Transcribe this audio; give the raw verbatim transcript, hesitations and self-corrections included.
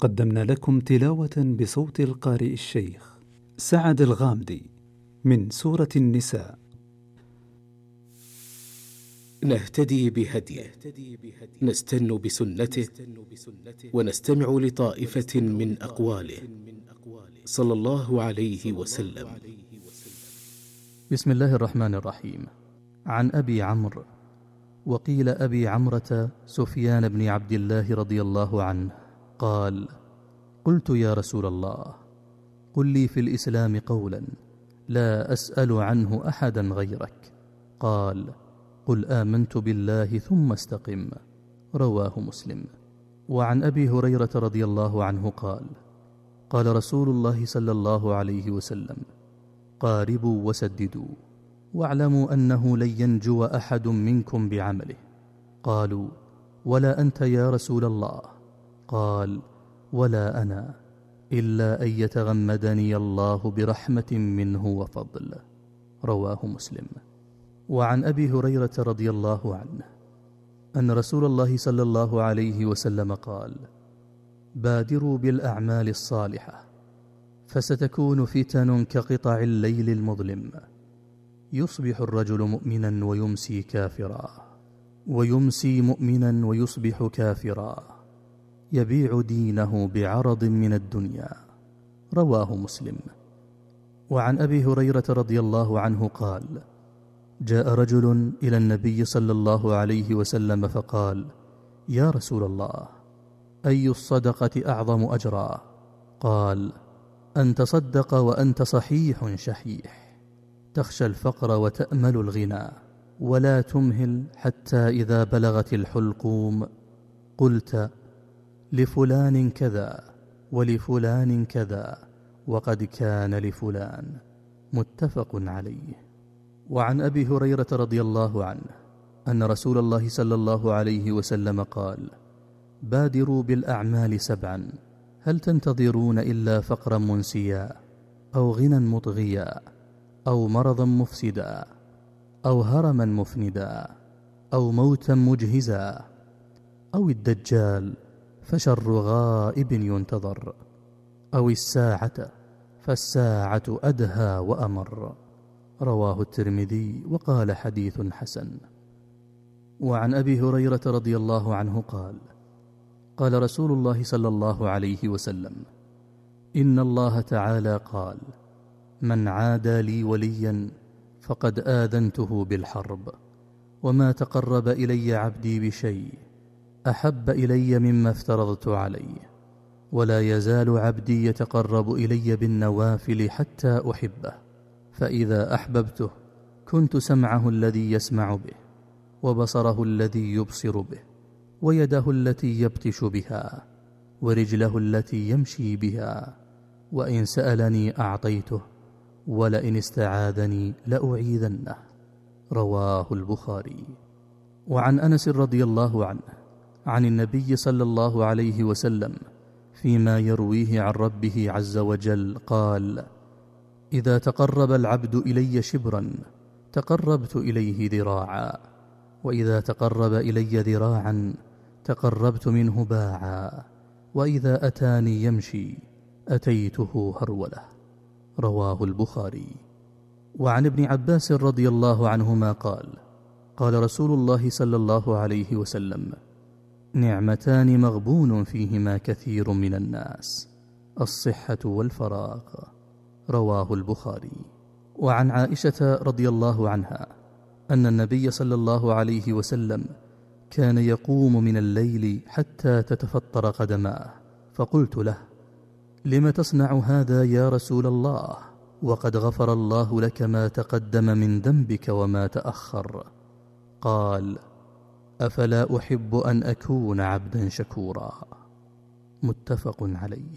قدمنا لكم تلاوة بصوت القارئ الشيخ سعد الغامدي من سورة النساء. نهتدي بهديه، نستن بسنته، ونستمع لطائفة من أقواله صلى الله عليه وسلم. بسم الله الرحمن الرحيم. عن أبي عمرو، وقيل أبي عمرة سفيان بن عبد الله رضي الله عنه قال: قلت يا رسول الله، قل لي في الإسلام قولا لا أسأل عنه أحدا غيرك. قال: قل آمنت بالله ثم استقم. رواه مسلم. وعن أبي هريرة رضي الله عنه قال: قال رسول الله صلى الله عليه وسلم: قاربوا وسددوا، واعلموا أنه لن ينجو أحد منكم بعمله. قالوا: ولا أنت يا رسول الله؟ قال: ولا أنا، إلا أن يتغمدني الله برحمة منه وفضل. رواه مسلم. وعن أبي هريرة رضي الله عنه أن رسول الله صلى الله عليه وسلم قال: بادروا بالأعمال الصالحة، فستكون فتن كقطع الليل المظلم، يصبح الرجل مؤمنا ويمسي كافرا، ويمسي مؤمنا ويصبح كافرا، يبيع دينه بعرض من الدنيا. رواه مسلم. وعن أبي هريرة رضي الله عنه قال: جاء رجل إلى النبي صلى الله عليه وسلم فقال: يا رسول الله، أي الصدقة أعظم أجرا؟ قال: أن تصدق وأنت صحيح شحيح، تخشى الفقر وتأمل الغنى، ولا تمهل حتى إذا بلغت الحلقوم قلت لفلان كذا ولفلان كذا وقد كان لفلان. متفق عليه. وعن أبي هريرة رضي الله عنه أن رسول الله صلى الله عليه وسلم قال: بادروا بالأعمال سبعا، هل تنتظرون إلا فقرا منسيا، أو غنى مطغيا، أو مرضا مفسدا، أو هرما مفندا، أو موتا مجهزا، أو الدجال فشر غائب ينتظر، أو الساعة فالساعة أدهى وأمر. رواه الترمذي وقال حديث حسن. وعن أبي هريرة رضي الله عنه قال: قال رسول الله صلى الله عليه وسلم: إن الله تعالى قال: من عادى لي وليا فقد آذنته بالحرب، وما تقرب إلي عبدي بشيء أحب إلي مما افترضت عليه، ولا يزال عبدي يتقرب إلي بالنوافل حتى أحبه، فإذا أحببته كنت سمعه الذي يسمع به، وبصره الذي يبصر به، ويده التي يبطش بها، ورجله التي يمشي بها، وإن سألني أعطيته، ولئن استعاذني لأعيذنه. رواه البخاري. وعن أنس رضي الله عنه عن النبي صلى الله عليه وسلم فيما يرويه عن ربه عز وجل قال: إذا تقرب العبد إلي شبرا تقربت إليه ذراعا، وإذا تقرب إلي ذراعا تقربت منه باعا، وإذا أتاني يمشي أتيته هرولة. رواه البخاري. وعن ابن عباس رضي الله عنهما قال: قال رسول الله صلى الله عليه وسلم: نعمتان مغبون فيهما كثير من الناس، الصحة والفراغ. رواه البخاري. وعن عائشة رضي الله عنها أن النبي صلى الله عليه وسلم كان يقوم من الليل حتى تتفطر قدماه، فقلت له: لم تصنع هذا يا رسول الله، وقد غفر الله لك ما تقدم من ذنبك وما تأخر؟ قال: أفلا أحب أن أكون عبدا شكورا. متفق عليه.